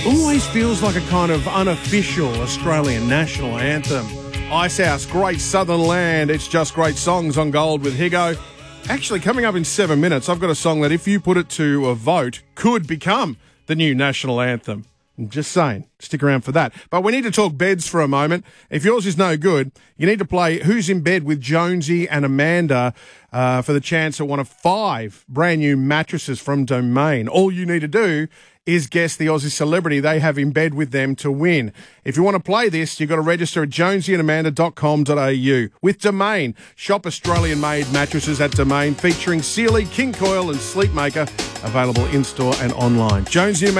Always feels like a kind of unofficial Australian national anthem. Icehouse, Great Southern Land, it's just great songs on Gold with Higo. Actually, coming up in 7 minutes, I've got a song that if you put it to a vote, could become the new national anthem. I'm just saying, stick around for that. But we need to talk beds for a moment. If yours is no good, you need to play Who's in Bed with Jonesy and Amanda for the chance at one of 5 brand new mattresses from Domain. All you need to do is guess the Aussie celebrity they have in bed with them to win. If you want to play this, you've got to register at jonesyandamanda.com.au. With Domain, shop Australian-made mattresses at Domain, featuring Sealy, King Coil and Sleepmaker, available in-store and online. Jonesy and